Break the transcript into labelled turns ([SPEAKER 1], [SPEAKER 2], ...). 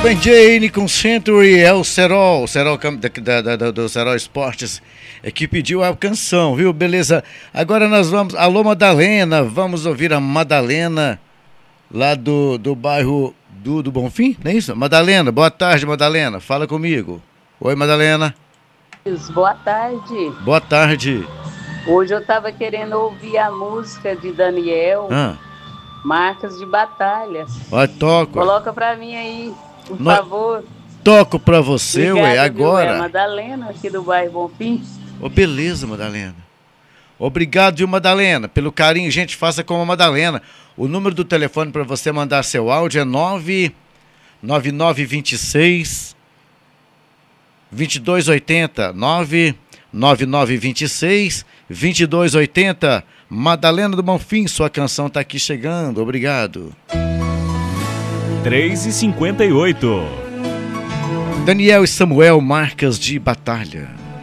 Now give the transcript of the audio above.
[SPEAKER 1] bem, Jane com Century, é o Serol do Serol Esportes, que pediu a canção, viu? Beleza. Agora nós vamos, alô Madalena, vamos ouvir a Madalena, lá do bairro do Bonfim, não é isso? Madalena, boa tarde, Madalena, fala comigo. Oi, Madalena.
[SPEAKER 2] Boa tarde.
[SPEAKER 1] Boa tarde.
[SPEAKER 2] Hoje eu estava querendo ouvir a música de Daniel, Marcas de Batalha.
[SPEAKER 1] Ó, toco.
[SPEAKER 2] Coloca pra mim aí, por favor.
[SPEAKER 1] Toco pra você,
[SPEAKER 2] obrigada,
[SPEAKER 1] ué, agora.
[SPEAKER 2] É Madalena, aqui do bairro Bonfim.
[SPEAKER 1] Ô, beleza, Madalena. Obrigado, viu, Madalena, pelo carinho. Gente, faça como a Madalena. O número do telefone para você mandar seu áudio é 99926 2280. 99926 2280. Madalena do Bonfim, sua canção tá aqui chegando. Obrigado.
[SPEAKER 3] 3h58.
[SPEAKER 1] Daniel e Samuel, Marcas de Batalha.